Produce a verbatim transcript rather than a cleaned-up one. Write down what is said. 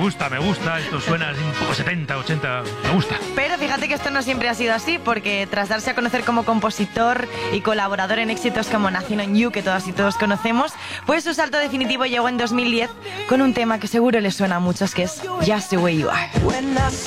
gusta, me gusta. Esto suena un poco setenta, ochenta. Me gusta. Pero fíjate que esto no siempre ha sido así, porque tras darse a conocer como compositor y colaborador en éxitos como Nothing on You, que todas y todos conocemos, pues su salto definitivo llegó en dos mil diez con un tema que seguro les suena a muchos, que es Just the Way You Are.